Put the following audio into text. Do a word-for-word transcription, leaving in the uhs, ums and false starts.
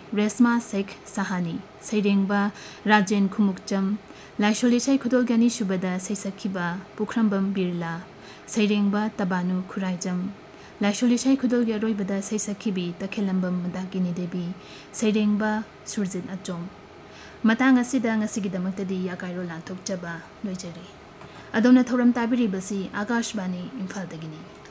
Reshma Sheikh Sahani सैरेंबा Rajen खुमुकचम लाइसोलिसै खुदोलगनी सुबदा सैसखिबा पुखरम्बम Birla सैरेंबा तबानु खुराइजम लाइसोलिसै खुदोलगे रोइबदा सैसखिबी तखेलम्बम मदाकिनी Devi सैरेंबा Surjit अचोम Matang असिदा ngasigidamaktadi yakairo lanthokchaba loijari adona thoram tabiribasi Akashvani Imphal दगिनी।